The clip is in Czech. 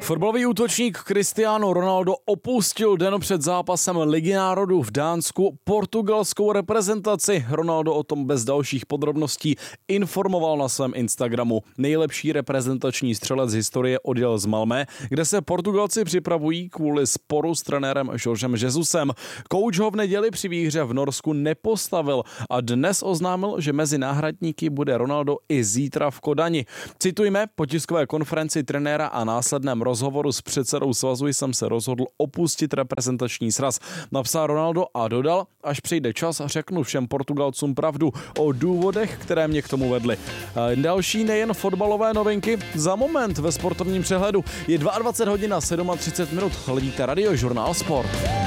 Fotbalový útočník Cristiano Ronaldo opustil den před zápasem Ligy národů v Dánsku portugalskou reprezentaci. Ronaldo o tom bez dalších podrobností informoval na svém Instagramu. Nejlepší reprezentační střelec historie odjel z Malmö, kde se Portugalci připravují kvůli sporu s trenérem Jorgem Jesusem. Kouč ho v neděli při výhře v Norsku nepostavil a dnes oznámil, že mezi náhradníky bude Ronaldo i zítra v Kodani. Citujme, po tiskové konferenci trenéra a následném rozhovoru s předsedou svazu jsem se rozhodl opustit reprezentační sraz. Napsal Ronaldo a dodal, až přijde čas, řeknu všem Portugalcům pravdu o důvodech, které mě k tomu vedly. Další nejen fotbalové novinky za moment ve sportovním přehledu. Je 22 hodin a 37 minut. Hledíte Radiožurnál Sport.